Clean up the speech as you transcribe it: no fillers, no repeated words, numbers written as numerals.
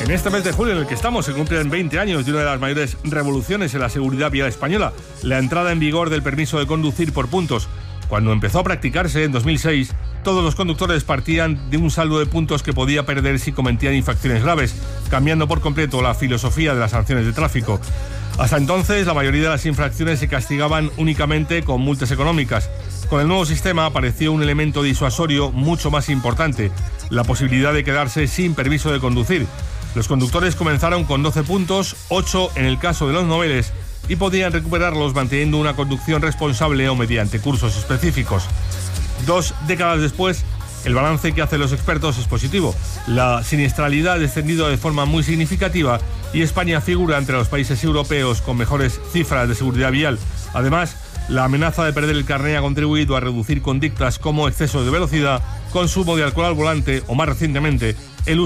En este mes de julio en el que estamos se cumplen 20 años de una de las mayores revoluciones en la seguridad vial española, la entrada en vigor del permiso de conducir por puntos. Cuando empezó a practicarse en 2006, todos los conductores partían de un saldo de puntos que podía perder si cometían infracciones graves, cambiando por completo la filosofía de las sanciones de tráfico. Hasta entonces, la mayoría de las infracciones se castigaban únicamente con multas económicas. Con el nuevo sistema apareció un elemento disuasorio mucho más importante, la posibilidad de quedarse sin permiso de conducir. Los conductores comenzaron con 12 puntos, 8 en el caso de los noveles, y podían recuperarlos manteniendo una conducción responsable o mediante cursos específicos. 2 décadas después, el balance que hacen los expertos es positivo. La siniestralidad ha descendido de forma muy significativa y España figura entre los países europeos con mejores cifras de seguridad vial. Además, la amenaza de perder el carné ha contribuido a reducir conductas como exceso de velocidad, consumo de alcohol al volante o, más recientemente, el uso